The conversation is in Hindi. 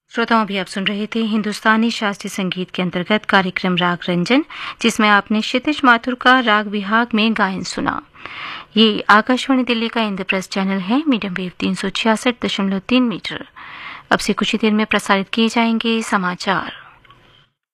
श्रोताओं, भी आप सुन रहे थे हिंदुस्तानी शास्त्रीय संगीत के अंतर्गत कार्यक्रम राग रंजन, जिसमें आपने क्षितिज माथुर का राग विहाग में गायन सुना। ये आकाशवाणी दिल्ली का इंद्रप्रस्थ चैनल है, मीडियम वेव 366.3 मीटर। अब से कुछ ही देर में प्रसारित किए जाएंगे समाचार।